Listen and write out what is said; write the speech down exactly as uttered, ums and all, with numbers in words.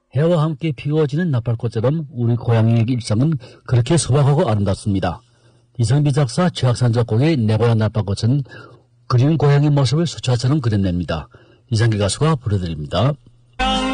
해와 함께 피어지는 나팔꽃처럼 우리 고향의 일상은 그렇게 소박하고 아름답습니다. 이성비 작사 최학산 작곡의 내 고향 나팔꽃은 그리운 고향의 모습을 수차처럼 그려냅니다. 이상기 가수가 불러드립니다.